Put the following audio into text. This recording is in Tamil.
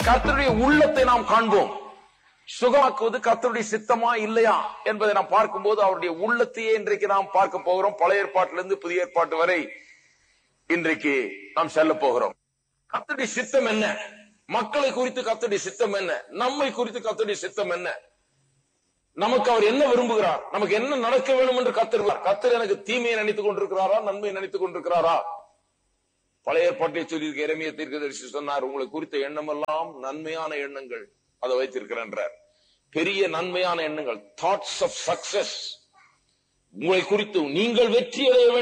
கர்த்தருடைய உள்ளத்தை நாம் காண்போம். சுகமாக்குவது கர்த்தருடைய சித்தமா இல்லையா என்பதை நாம் பார்க்கும்போது அவருடைய உள்ளத்தையே இன்றைக்கு நாம் பார்க்க போகிறோம். பழைய ஏற்பாட்டிலிருந்து புதிய ஏற்பாட்டு வரை இன்றைக்கு நாம் செல்ல போகிறோம். கர்த்தருடைய சித்தம் என்ன? மக்களை குறித்து கர்த்தருடைய சித்தம் என்ன? நம்மை குறித்து கர்த்தருடைய சித்தம் என்ன? நமக்கு அவர் என்ன விரும்புகிறார்? நமக்கு என்ன நடக்க வேண்டும் என்று கர்த்தர் எனக்கு தீமையை நினைத்துக் கொண்டிருக்கிறாரா, நன்மையை நினைத்துக் கொண்டிருக்கிறாரா? பழைய ஏற்பாட்டை சொல்லி எரேமியா தீர்க்கதரிசி சொன்னார், உங்களை குறித்த எண்ணமெல்லாம் நன்மையான எண்ணங்கள் அதை வைத்திருக்கிறார். பெரிய நன்மையான எண்ணங்கள், தாட்ஸ் ஆஃப் சக்சஸ். உங்களை குறித்து நீங்கள் வெற்றி அடைய